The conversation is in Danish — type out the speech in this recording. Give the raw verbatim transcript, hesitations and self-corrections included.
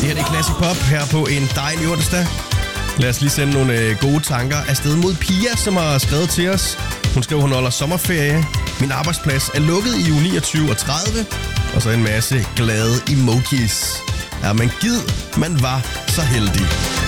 her det er Classic Pop her på en dejlig onsdag. Lad os lige sende nogle øh, gode tanker afsted mod Pia, som har skrevet til os. Hun skrev, hun holder sommerferie. Min arbejdsplads er lukket i uge niogtyve og tredive. Og så en masse glade emojis. Ja, men gid, man var så heldig.